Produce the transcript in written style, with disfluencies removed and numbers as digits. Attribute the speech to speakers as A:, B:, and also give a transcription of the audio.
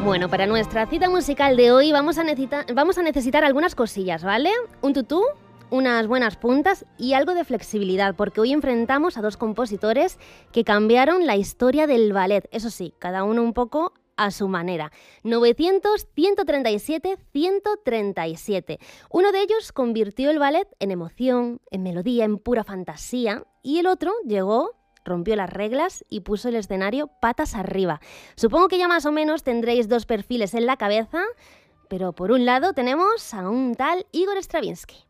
A: Bueno, para nuestra cita musical de hoy vamos a necesitar algunas cosillas, ¿vale? Un tutú, unas buenas puntas y algo de flexibilidad, porque hoy enfrentamos a dos compositores que cambiaron la historia del ballet. Eso sí, cada uno un poco a su manera. 900, 137, 137. Uno de ellos convirtió el ballet en emoción, en melodía, en pura fantasía, y el otro llegó, rompió las reglas y puso el escenario patas arriba. Supongo que ya más o menos tendréis dos perfiles en la cabeza, pero por un lado tenemos a un tal Igor Stravinsky.